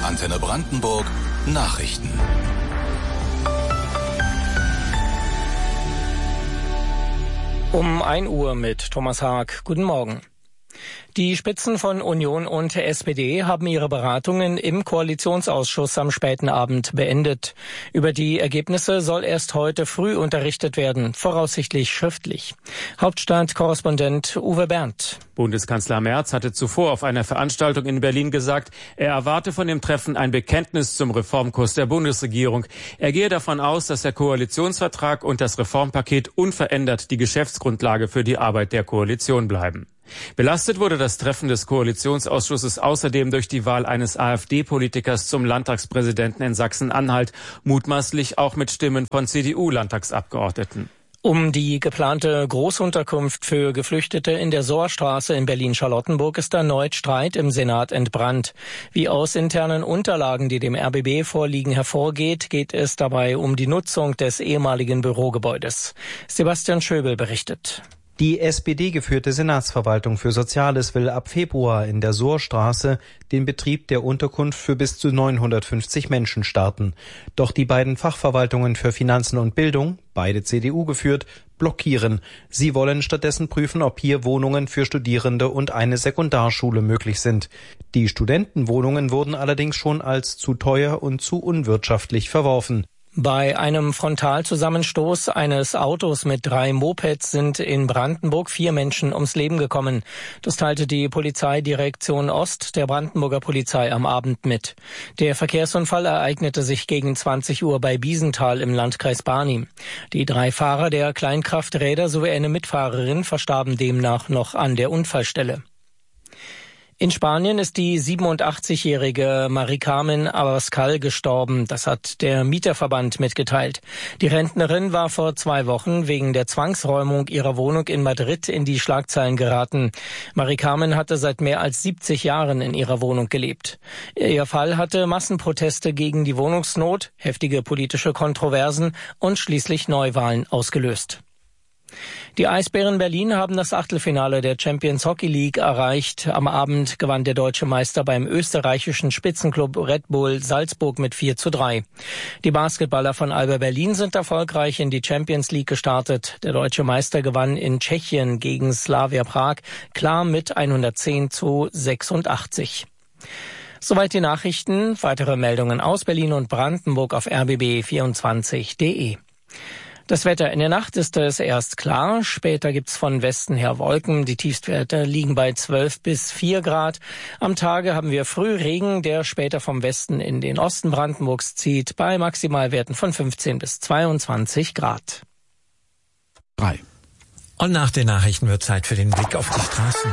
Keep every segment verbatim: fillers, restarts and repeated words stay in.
Antenne Brandenburg Nachrichten. Um ein Uhr mit Thomas Haag. Guten Morgen. Die Spitzen von Union und S P D haben ihre Beratungen im Koalitionsausschuss am späten Abend beendet. Über die Ergebnisse soll erst heute früh unterrichtet werden, voraussichtlich schriftlich. Hauptstadtkorrespondent Uwe Berndt. Bundeskanzler Merz hatte zuvor auf einer Veranstaltung in Berlin gesagt, er erwarte von dem Treffen ein Bekenntnis zum Reformkurs der Bundesregierung. Er gehe davon aus, dass der Koalitionsvertrag und das Reformpaket unverändert die Geschäftsgrundlage für die Arbeit der Koalition bleiben. Belastet wurde das Treffen des Koalitionsausschusses außerdem durch die Wahl eines AfD-Politikers zum Landtagspräsidenten in Sachsen-Anhalt, mutmaßlich auch mit Stimmen von C D U-Landtagsabgeordneten. Um die geplante Großunterkunft für Geflüchtete in der Sohrstraße in Berlin-Charlottenburg ist erneut Streit im Senat entbrannt. Wie aus internen Unterlagen, die dem R B B vorliegen, hervorgeht, geht es dabei um die Nutzung des ehemaligen Bürogebäudes. Sebastian Schöbel berichtet. Die S P D-geführte Senatsverwaltung für Soziales will ab Februar in der Sohrstraße den Betrieb der Unterkunft für bis zu neunhundertfünfzig Menschen starten. Doch die beiden Fachverwaltungen für Finanzen und Bildung, beide C D U geführt, blockieren. Sie wollen stattdessen prüfen, ob hier Wohnungen für Studierende und eine Sekundarschule möglich sind. Die Studentenwohnungen wurden allerdings schon als zu teuer und zu unwirtschaftlich verworfen. Bei einem Frontalzusammenstoß eines Autos mit drei Mopeds sind in Brandenburg vier Menschen ums Leben gekommen. Das teilte die Polizeidirektion Ost der Brandenburger Polizei am Abend mit. Der Verkehrsunfall ereignete sich gegen zwanzig Uhr bei Biesenthal im Landkreis Barnim. Die drei Fahrer der Kleinkrafträder sowie eine Mitfahrerin verstarben demnach noch an der Unfallstelle. In Spanien ist die siebenundachtzigjährige Mari-Carmen Abascal gestorben. Das hat der Mieterverband mitgeteilt. Die Rentnerin war vor zwei Wochen wegen der Zwangsräumung ihrer Wohnung in Madrid in die Schlagzeilen geraten. Mari-Carmen hatte seit mehr als siebzig Jahren in ihrer Wohnung gelebt. Ihr Fall hatte Massenproteste gegen die Wohnungsnot, heftige politische Kontroversen und schließlich Neuwahlen ausgelöst. Die Eisbären Berlin haben das Achtelfinale der Champions Hockey League erreicht. Am Abend gewann der deutsche Meister beim österreichischen Spitzenclub Red Bull Salzburg mit vier zu drei. Die Basketballer von Alba Berlin sind erfolgreich in die Champions League gestartet. Der deutsche Meister gewann in Tschechien gegen Slavia Prag klar mit hundertzehn zu sechsundachtzig. Soweit die Nachrichten. Weitere Meldungen aus Berlin und Brandenburg auf r b b vierundzwanzig punkt d e. Das Wetter in der Nacht ist es erst klar, später gibt's von Westen her Wolken. Die Tiefstwerte liegen bei zwölf bis vier Grad. Am Tage haben wir Frühregen, der später vom Westen in den Osten Brandenburgs zieht, bei Maximalwerten von fünfzehn bis zweiundzwanzig Grad. Drei. Und nach den Nachrichten wird Zeit für den Blick auf die Straßen.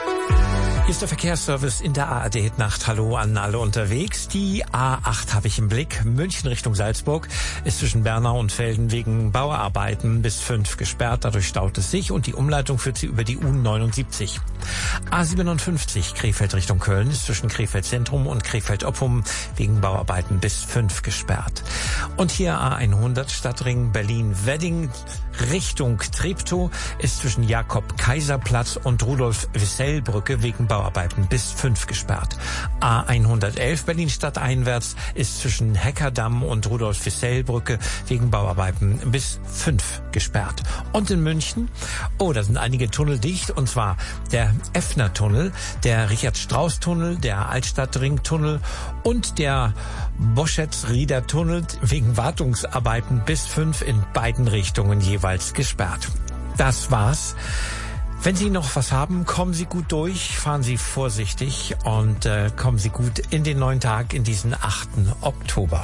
Hier ist der Verkehrsservice in der A R D-Nacht. Hallo an alle unterwegs. Die A acht habe ich im Blick. München Richtung Salzburg ist zwischen Bernau und Velden wegen Bauarbeiten bis fünf gesperrt. Dadurch staut es sich und die Umleitung führt sie über die U neunundsiebzig. A siebenundfünfzig Krefeld Richtung Köln ist zwischen Krefeld Zentrum und Krefeld Oppum wegen Bauarbeiten bis fünf gesperrt. Und hier A hundert Stadtring Berlin-Wedding Richtung Treptow ist zwischen Jakob-Kaiser-Platz und Rudolf-Wissell-Brücke wegen Bauarbeiten bis fünf gesperrt. A hundertelf Berlin stadteinwärts ist zwischen Heckerdamm und Rudolf-Wissell-Brücke wegen Bauarbeiten bis fünf gesperrt. Und in München, oh, da sind einige Tunnel dicht, und zwar der Effner-Tunnel, der Richard-Strauss-Tunnel, der Altstadtring-Tunnel und der Boschetz-Rieder-Tunnel wegen Wartungsarbeiten bis fünf in beiden Richtungen jeweils gesperrt. Das war's. Wenn Sie noch was haben, kommen Sie gut durch, fahren Sie vorsichtig und äh, kommen Sie gut in den neuen Tag, in diesen achten Oktober.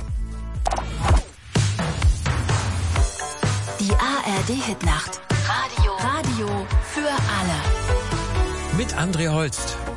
Die A R D-Hitnacht. Radio. Radio für alle. Mit André Holst.